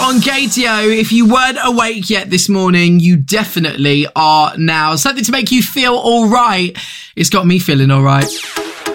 on Gatio. If you weren't awake yet this morning, you definitely are now. Something to make you feel all right. It's got me feeling all right.